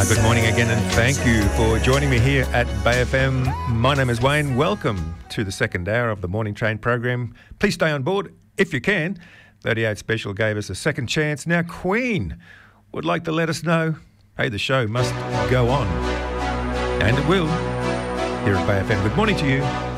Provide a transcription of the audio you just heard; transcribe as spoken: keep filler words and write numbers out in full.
Uh, good morning again, and thank you for joining me here at Bay F M. My name is Wayne. Welcome to the second hour of the Morning Train program. Please stay on board if you can. thirty-eight Special gave us a second chance. Now, Queen would like to let us know, hey, the show must go on. And it will. Here at Bay F M. Good morning to you.